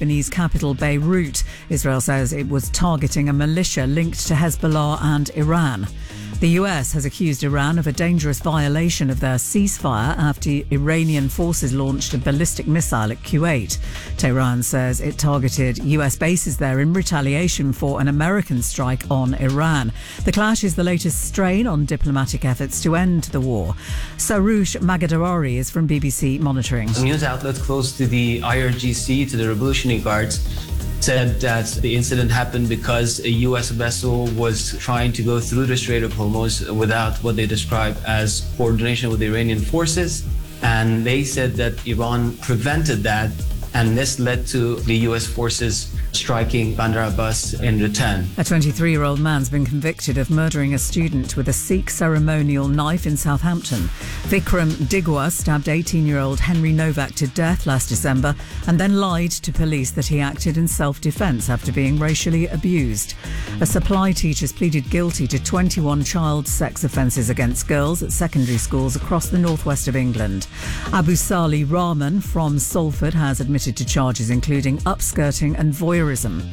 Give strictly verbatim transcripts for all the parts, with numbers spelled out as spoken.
Lebanese capital Beirut. Israel says it was targeting a militia linked to Hezbollah and Iran. The U S has accused Iran of a dangerous violation of their ceasefire after Iranian forces launched a ballistic missile at Kuwait. Tehran says it targeted U S bases there in retaliation for an American strike on Iran. The clash is the latest strain on diplomatic efforts to end the war. Saroush Magadarari is from B B C Monitoring. A news outlet close to the I R G C, to the Revolutionary Guards, said that the incident happened because a U S vessel was trying to go through the Strait of Hormuz without what they describe as coordination with the Iranian forces. And they said that Iran prevented that, and this led to the U S forces striking Bandar Abbas in return. A twenty-three-year-old man's been convicted of murdering a student with a Sikh ceremonial knife in Southampton. Vikram Digwa stabbed eighteen-year-old Henry Novak to death last December and then lied to police that he acted in self-defence after being racially abused. A supply teacher's pleaded guilty to twenty-one child sex offences against girls at secondary schools across the northwest of England. Abu Sali Rahman from Salford has admitted to charges including upskirting and voyeurism.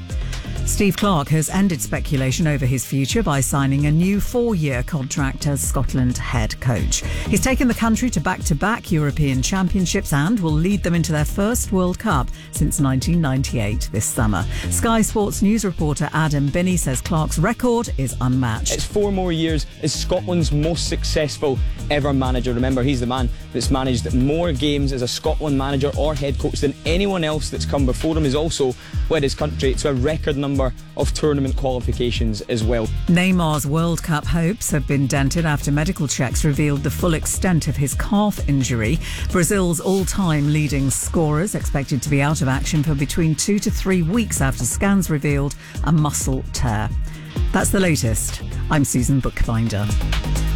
Steve Clarke has ended speculation over his future by signing a new four-year contract as Scotland head coach. He's taken the country to back-to-back European Championships and will lead them into their first World Cup since nineteen ninety-eight this summer. Sky Sports news reporter Adam Binney says Clarke's record is unmatched. It's four more years as Scotland's most successful ever manager. Remember, he's the man that's managed more games as a Scotland manager or head coach than anyone else that's come before him. He's also led his country to a record number of tournament qualifications as well. Neymar's World Cup hopes have been dented after medical checks revealed the full extent of his calf injury. Brazil's all-time leading scorers expected to be out of action for between two to three weeks after scans revealed a muscle tear. That's the latest. I'm Susan Bookbinder.